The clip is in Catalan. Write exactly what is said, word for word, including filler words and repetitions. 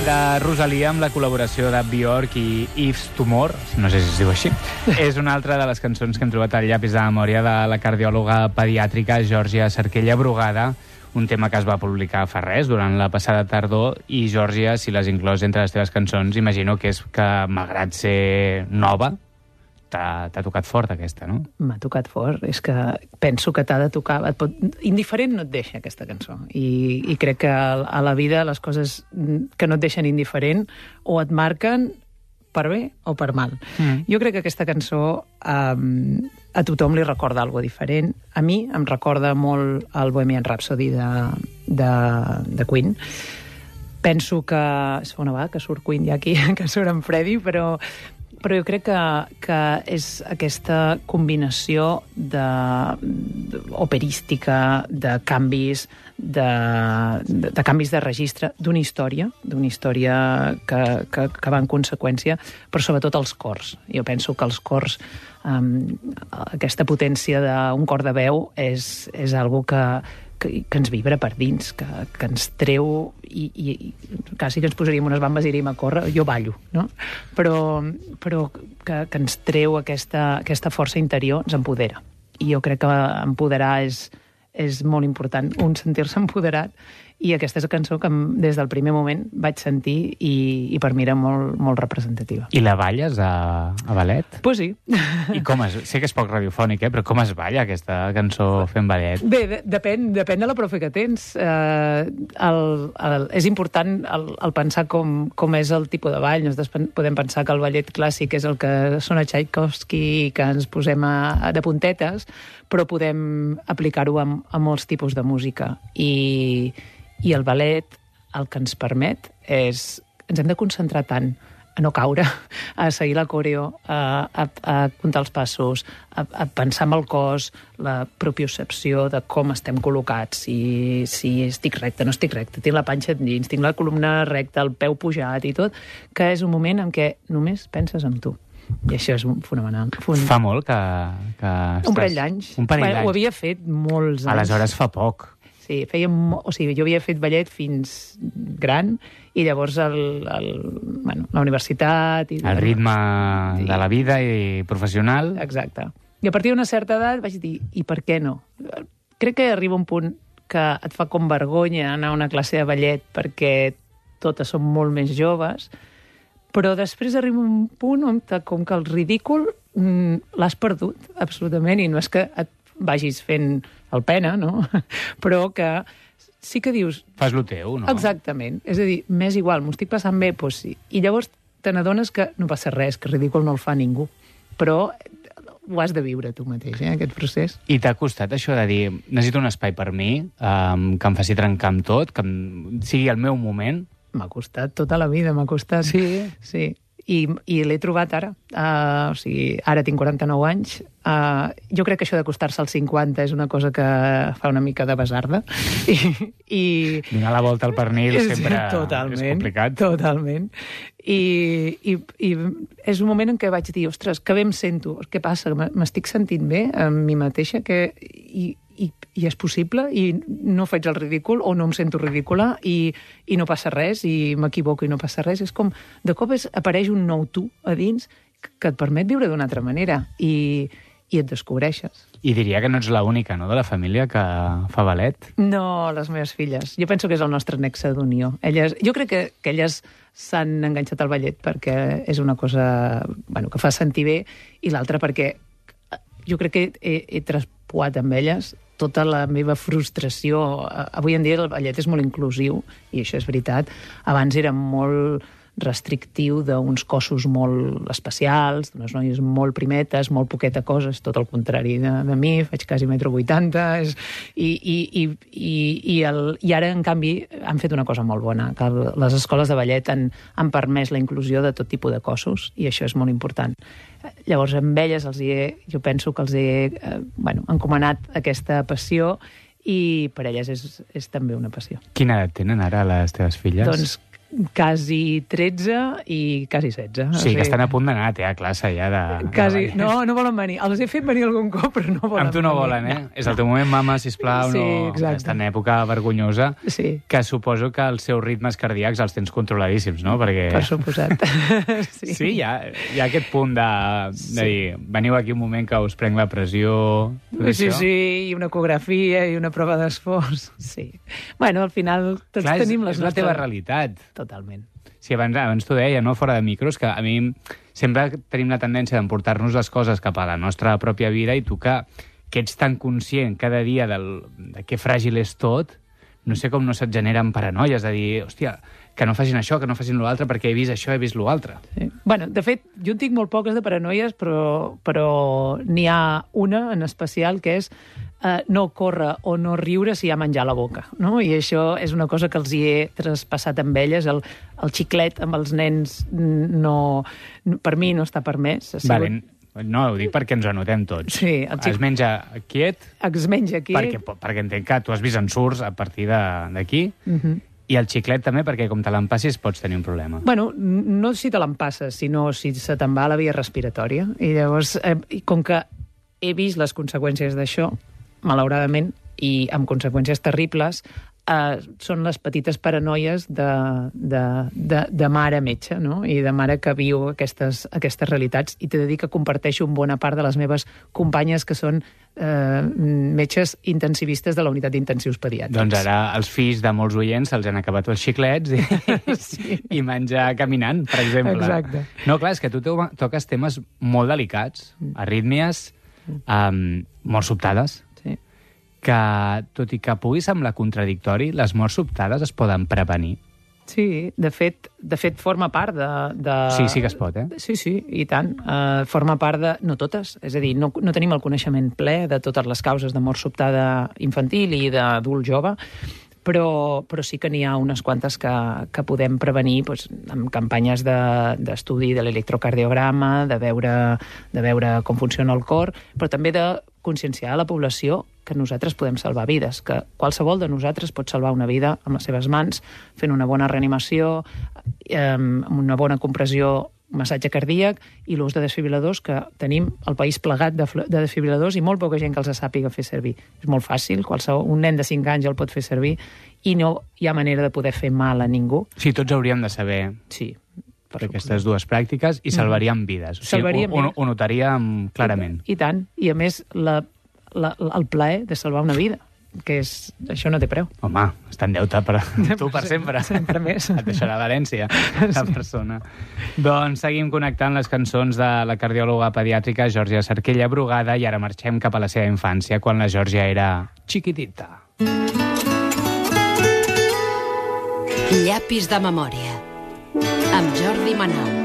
de Rosalia amb la col·laboració de Björk i Yves Tumor, no sé si es diu així. És una altra de les cançons que hem trobat al llapis de memòria de la cardiòloga pediàtrica Geòrgia Cerquella Brugada, un tema que es va publicar fa res, durant la passada tardor, i Geòrgia, si l'has inclòs entre les teves cançons, imagino que és que, malgrat ser nova, t'ha tocat fort aquesta, no? M'ha tocat fort. És que penso que t'ha de tocar... Et pot... Indiferent no et deixa aquesta cançó. I, i crec que a la vida les coses que no et deixen indiferent o et marquen per bé o per mal. Mm. Jo crec que aquesta cançó um, a tothom li recorda alguna cosa diferent. A mi em recorda molt el Bohemian Rhapsody de, de, de Queen. Penso que... És una vegada que surt Queen ja aquí, que surt en Freddie, però... Però jo crec que, que és aquesta combinació de, de operística, de canvis, de, de, de canvis de registre, d'una història, d'una història que, que, que va en conseqüència, però sobretot els cors. Jo penso que els cors, um, aquesta potència d'un cor de veu és, és algo que, que, que ens vibra per dins, que, que ens treu i, i, i quasi que ens posaríem unes bambes i iríem a córrer, jo ballo, no? Però, però que, que ens treu aquesta, aquesta força interior, ens empodera. I jo crec que empoderar és, és molt important, un sentir-se empoderat, i aquesta és la cançó que des del primer moment vaig sentir i, i per mi era molt, molt representativa. I la balles a, a ballet? Pues sí. I com es... Sé que és poc radiofònic, eh? Però com es balla aquesta cançó fent ballet? Bé, de, depèn, depèn de la profe que tens. Eh, el, el, és important el, el pensar com, com és el tipus de ball. Nosaltres podem pensar que el ballet clàssic és el que sona Tchaikovsky i que ens posem a, a, de puntetes, però podem aplicar-ho a, a molts tipus de música. I... I el ballet el que ens permet és... Ens hem de concentrar tant a no caure, a seguir la coreo, a, a, a comptar els passos, a, a pensar en el cos, la propiocepció de com estem col·locats, si, si estic recte, no estic recte, tinc la panxa dins, tinc la columna recta, el peu pujat i tot, que és un moment en què només penses en tu. I això és fonamental. Fun... Fa molt que... que un estàs... parell d'anys. Un parell d'anys. Ho havia fet molts anys. Aleshores fa poc. Sí, fèiem, o sigui, jo havia fet ballet fins gran i llavors el, el, bueno, la universitat... I, el ritme sí. de la vida i professional. Exacte. I a partir d'una certa edat vaig dir, i per què no? Crec que arriba un punt que et fa com vergonya anar a una classe de ballet perquè totes són molt més joves, però després arriba un punt on com que el ridícul mm, l'has perdut, absolutament, i no és que et vagis fent el pena, no? Però que sí que dius... Fas lo teu, no? Exactament. És a dir, m'és igual, m'ho estic passant bé, doncs sí. I llavors te n'adones que no passa res, que ridícul no el fa ningú. Però ho has de viure tu mateix, eh, aquest procés. I t'ha costat això de dir, necessito un espai per mi, um, que em faci trencar amb tot, que em... sigui el meu moment? M'ha costat tota la vida, m'ha costat. Sí? Sí. I, i l'he trobat ara. Uh, o sigui, ara tinc quaranta-nou anys. Uh, jo crec que això d'acostar-se als cinquanta és una cosa que fa una mica de besarda. I, i... Donar la volta al pernil sempre totalment, és complicat. Totalment. I, i, I és un moment en què vaig dir, ostres, que bé em sento, què passa? M'estic sentint bé amb mi mateixa? Que... I, I, i és possible, i no faig el ridícul o no em sento ridícula i, i no passa res, i m'equivoco i no passa res. És com, de cop és, apareix un nou tu a dins que et permet viure d'una altra manera i, i et descobreixes. I diria que no ets l'única, no?, de la família que fa ballet. No, les meves filles. Jo penso que és el nostre nexe d'unió. Elles, jo crec que, que elles s'han enganxat al ballet perquè és una cosa, bueno, que fa sentir bé, i l'altra perquè jo crec que he, he traspuat amb elles tota la meva frustració. Avui en dia el ballet és molt inclusiu, i això és veritat. Abans era molt restrictiu d'uns cossos molt especials, d'unes noies molt primetes, molt poqueta coses, tot el contrari de, de mi, faig quasi metro vuitanta, és, i, i, i, i, i, el, i ara, en canvi, han fet una cosa molt bona, que les escoles de ballet han, han permès la inclusió de tot tipus de cossos, i això és molt important. Llavors, amb elles els he, jo penso que els he eh, bueno, encomanat aquesta passió, i per elles és, és també una passió. Quina edat tenen ara les teves filles? Doncs quasi tretze i quasi setze. Sí, o sigui, que estan a punt d'anar a classe ja de... Quasi. de no, no volen venir. Els he fet venir algun cop, però no volen venir. Amb tu no volen, eh? No. És el teu moment, mama, sisplau, sí, no... exacte. Està en època vergonyosa, sí. que suposo que els seus ritmes cardíacs els tens controladíssims, no? Perquè... Per suposat. sí, sí hi, ha, hi ha aquest punt de, de sí. dir, veniu aquí un moment que us prenc la pressió... Sí, això. sí, i una ecografia i una prova d'esforç. Sí. Bueno, al final tots Clar, tenim és, les és nostres... la teva realitat. Totalment. Sí, abans, abans t'ho deia, no? Fora de micros, que a mi sempre tenim la tendència d'emportar-nos les coses cap a la nostra pròpia vida i tu que, que ets tan conscient cada dia del, de que fràgil és tot, no sé com no se't generen paranoies de dir, hòstia, que no facin això, que no facin l'altre, perquè he vist això, he vist l'altre. Sí. Bueno, de fet, jo en tinc molt poques de paranoies, però, però n'hi ha una en especial que és eh, no córrer o no riure si hi ha menjar a la boca, no? I això és una cosa que els hi he traspassat amb elles. El, el xiclet amb els nens no, per mi no està permès. Vale. No, ho dic perquè ens ho anotem tots. Sí, el xic... Es menja quiet. Es menja quiet. Perquè, perquè entenc que tu has vist ensurts a partir d'aquí. Uh -huh. I el xiclet també, perquè com te l'empassis pots tenir un problema. Bueno, no si te l'empasses, sinó si se te'n va a la via respiratòria. I llavors, eh, com que he vist les conseqüències d'això, malauradament, i amb conseqüències terribles, eh, són les petites paranoies de, de, de, de mare metge, no? I de mare que viu aquestes, aquestes realitats. I t'he de dir que comparteixo amb bona part de les meves companyes que són eh, metges intensivistes de la unitat d'intensius pediàtrics. Doncs ara els fills de molts oients se'ls han acabat els xiclets i, sí. i menjar caminant, per exemple. Exacte. No, clar, és que tu toques temes molt delicats, arrítmies, um, morts sobtades, sí. que, tot i que pugui semblar contradictori, les morts sobtades es poden prevenir. Sí, de fet, de fet forma part de, de... Sí, sí que es pot, eh? Sí, sí, i tant. Uh, forma part de... No totes, és a dir, no, no tenim el coneixement ple de totes les causes de mort sobtada infantil i d'adult jove, però, però sí que n'hi ha unes quantes que, que podem prevenir doncs, amb campanyes d'estudi de, de l'electrocardiograma, de veure, de veure com funciona el cor, però també de conscienciar a la població que nosaltres podem salvar vides, que qualsevol de nosaltres pot salvar una vida amb les seves mans, fent una bona reanimació, amb una bona compressió, massatge cardíac i l'ús de desfibriladors, que tenim el país plegat de, de desfibriladors i molt poca gent que els sàpiga fer servir. És molt fàcil, qualsevol, un nen de cinc anys el pot fer servir i no hi ha manera de poder fer mal a ningú. Sí, tots hauríem de saber sí, per aquestes dues pràctiques i salvarien mm. vides. O sigui, salvarien ho, ho, ho notaríem clarament. I, i tant. I a més, la, la, el plaer de salvar una vida, que és, això no té preu. Home, està en deute per tu per sempre. Sempre més. Et deixarà l'herència, la persona. Sí. Doncs seguim connectant les cançons de la cardiòloga pediàtrica Georgia Cerquella Brugada i ara marxem cap a la seva infància, quan la Georgia era chiquitita. Llapis de memòria, amb Jordi Manal.